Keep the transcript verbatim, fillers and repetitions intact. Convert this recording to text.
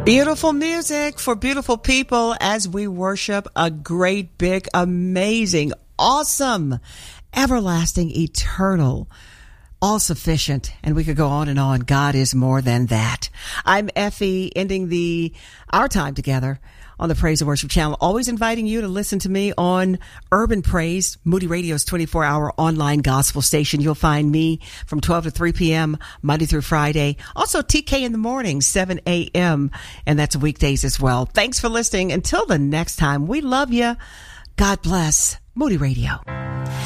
Beautiful music for beautiful people as we worship a great, big, amazing, awesome, everlasting, eternal, all-sufficient, and we could go on and on. God is more than that. I'm Effie, ending the our time together on the Praise and Worship Channel. Always inviting you to listen to me on Urban Praise, Moody Radio's twenty-four hour online gospel station. You'll find me from twelve to three p.m. Monday through Friday. Also T K in the morning, seven a.m. And that's weekdays as well. Thanks for listening. Until the next time, we love you. God bless. Moody Radio.